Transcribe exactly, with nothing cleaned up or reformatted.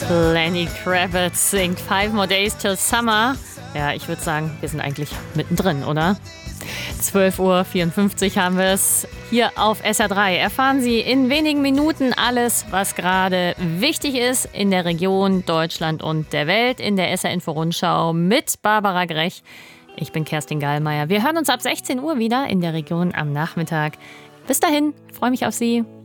Lenny Kravitz singt Five More Days Till Summer. Ja, ich würde sagen, wir sind eigentlich mittendrin, oder? zwölf Uhr vierundfünfzig haben wir es hier auf S R drei. Erfahren Sie in wenigen Minuten alles, was gerade wichtig ist in der Region, Deutschland und der Welt in der S R-Info-Rundschau mit Barbara Grech. Ich bin Kerstin Gallmeier. Wir hören uns ab sechzehn Uhr wieder in der Region am Nachmittag. Bis dahin, freue mich auf Sie.